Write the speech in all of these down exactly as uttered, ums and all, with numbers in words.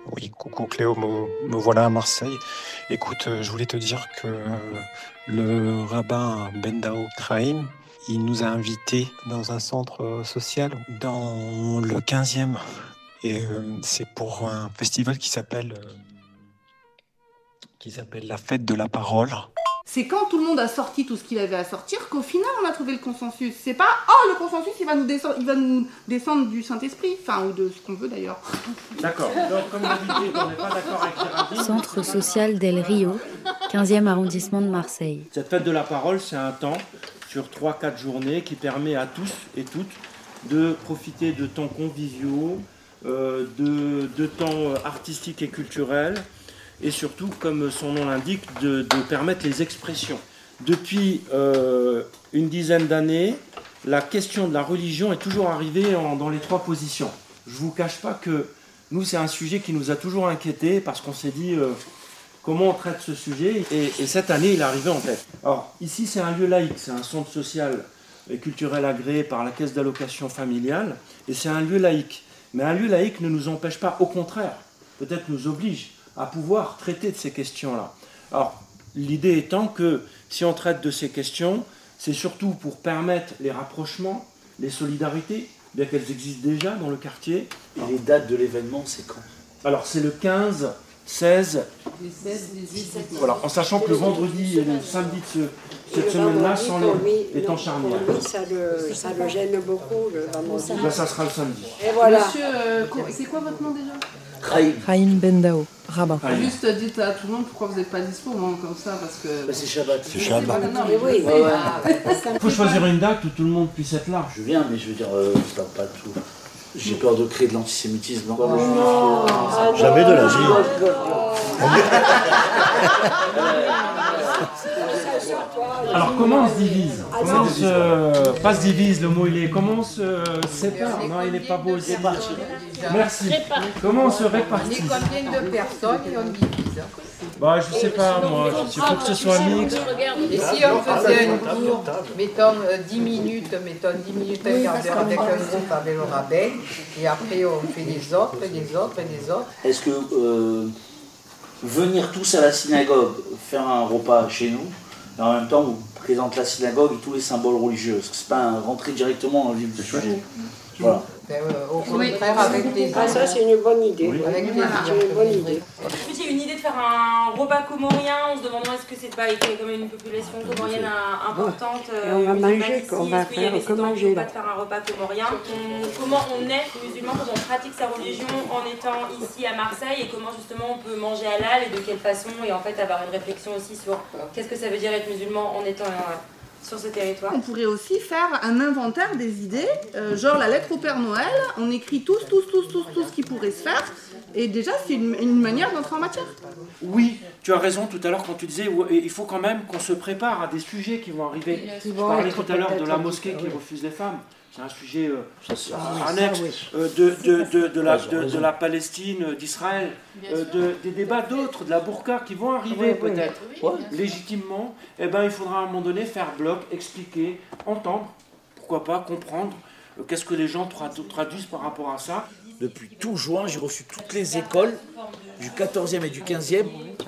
Oui, coucou Cléo, me, me voilà à Marseille. Écoute, euh, je voulais te dire que euh, le rabbin Ben Dao Traim, il nous a invités dans un centre euh, social dans le quinzième. Et euh, c'est pour un festival qui s'appelle euh, qui s'appelle la Fête de la Parole. C'est quand tout le monde a sorti tout ce qu'il avait à sortir qu'au final on a trouvé le consensus. C'est pas oh le consensus il va nous descendre, il va nous descendre du Saint-Esprit, enfin ou de ce qu'on veut d'ailleurs. D'accord. Donc comme d'habitude on n'est pas d'accord avec Géraldine. Centre social Del Rio, quinzième arrondissement de Marseille. Cette fête de la parole, c'est un temps sur trois quatre journées qui permet à tous et toutes de profiter de temps conviviaux, euh, de, de temps artistiques et culturels. Et surtout, comme son nom l'indique, de, de permettre les expressions. Depuis euh, une dizaine d'années, la question de la religion est toujours arrivée en, dans les trois positions. Je ne vous cache pas que nous, c'est un sujet qui nous a toujours inquiétés parce qu'on s'est dit euh, comment on traite ce sujet. Et, et cette année, il est arrivé en tête. Alors, ici, c'est un lieu laïque, c'est un centre social et culturel agréé par la Caisse d'allocation familiale. Et c'est un lieu laïque. Mais un lieu laïque ne nous empêche pas, au contraire, peut-être nous oblige à pouvoir traiter de ces questions-là. Alors, l'idée étant que si on traite de ces questions, c'est surtout pour permettre les rapprochements, les solidarités, bien qu'elles existent déjà dans le quartier. Et les dates de l'événement, c'est quand? Alors, c'est le quinze, seize, Les seize, les dix-sept. voilà, en sachant que le vendredi et le samedi de ce, cette semaine-là sont les temps charnières. Pour lui, ça le, ça le gêne beaucoup, le vendredi. Là, ça sera le samedi. Et voilà. Monsieur, euh, c'est quoi votre nom déjà? Raïm. Raïm Ben Dao, rabbin. Allez. Juste dites à tout le monde pourquoi vous n'êtes pas dispo, moi, comme ça, parce que... Bah, c'est Shabbat. C'est Shabbat. Non, Mais oui, Ouais, ouais. Il faut choisir une date où tout le monde puisse être là. Je viens, mais je veux dire, euh, ça va pas tout. J'ai peur de créer de l'antisémitisme. Oh. Ah, Jamais de la vie. Alors comment on se divise? Comment on se... Pas se divise, le mot il est... Comment on se sépare? Non, il n'est pas beau aussi. Merci. Comment on se répartit? Combien de personnes et on divise? Bah je sais pas moi, il faut que ce soit mixte. Et si on faisait un cours, mettons euh, dix minutes, mettons dix minutes, un quart d'heure avec un groupe avec le rabbin, et après on fait des autres, des autres, des autres. Est-ce que euh, venir tous à la synagogue, faire un repas chez nous, et en même temps vous présentez la synagogue et tous les symboles religieux, est-ce que c'est pas un rentrer directement dans le vif du sujet? Voilà. Ben, euh, au contraire, avec des Ah, ça, c'est une bonne idée. Oui. avec des C'est une bonne idée. Plus, il y a une idée de faire un repas comorien en se demandant est-ce que c'est pas été comme une population comorienne euh, importante. Et on va musulmane manger, ici, on va est-ce qu'il y avait faire cette que envie manger, ou pas là. de faire un repas comorien. On- comment on est musulman, comment on pratique sa religion en étant ici à Marseille et comment justement on peut manger halal et de quelle façon et en fait avoir une réflexion aussi sur qu'est-ce que ça veut dire être musulman en étant euh, sur ce territoire. On pourrait aussi faire un inventaire des idées, euh, genre la lettre au Père Noël, on écrit tous, tous, tous, tous, tout ce qui pourrait se faire, et déjà c'est une, une manière d'entrer en matière. Oui, tu as raison tout à l'heure quand tu disais ouais, il faut quand même qu'on se prépare à des sujets qui vont arriver. Je parlais tout à l'heure de la mosquée qui refuse les femmes. C'est un sujet euh, annexe euh, de, de, de, de, la, de, de la Palestine, euh, d'Israël, euh, de, des débats d'autres, de la burqa qui vont arriver peut-être légitimement. Eh ben, il faudra à un moment donné faire bloc, expliquer, entendre, pourquoi pas comprendre euh, qu'est-ce que les gens tradu- traduisent par rapport à ça. Depuis tout juin, j'ai reçu toutes les écoles du quatorzième et du quinzième,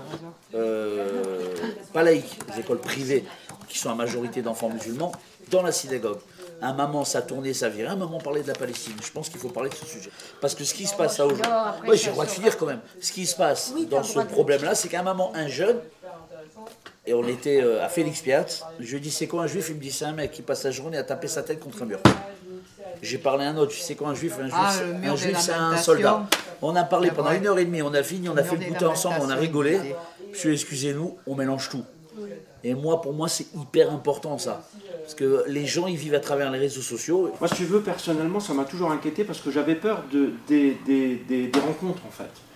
euh, pas laïques, les écoles privées, qui sont à majorité d'enfants musulmans, dans la synagogue. Un moment, ça tournait, ça virait. Un moment, parlait de la Palestine. Je pense qu'il faut parler de ce sujet. Parce que ce qui se passe à aujourd'hui... Oui, j'ai le droit de finir quand même. Ce qui se passe dans ce problème-là, c'est qu'à un moment, un jeune, et on était euh, à Félix Piat, je lui dis, c'est quoi un juif? Il me dit, c'est un mec qui passe sa journée à taper sa tête contre un mur. J'ai parlé à un autre, tu sais quoi un juif? Un juif, Ah, c'est- le mur un de juif, c'est un lamentation. soldat. On a parlé Ah, pendant ouais. une heure et demie, on a fini, on a Le fait mur le des goûter ensemble, on a lamentations, rigolé. c'est- Monsieur, excusez-nous, on mélange tout. Et moi, pour moi, c'est hyper important ça. Parce que les gens, ils vivent à travers les réseaux sociaux. Moi, si tu veux, personnellement, ça m'a toujours inquiété parce que j'avais peur de, des, des, des, des rencontres, en fait.